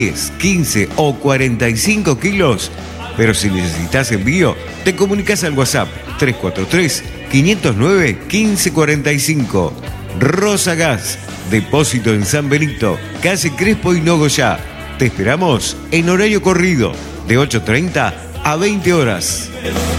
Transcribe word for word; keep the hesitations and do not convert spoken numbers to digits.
diez, quince o cuarenta y cinco kilos. Pero si necesitas envío, te comunicas al WhatsApp tres cuatro tres, quinientos nueve, quince cuarenta y cinco. Rosa Gas, depósito en San Benito, calle Crespo y Nogoyá. Te esperamos en horario corrido, de ocho treinta a veinte horas.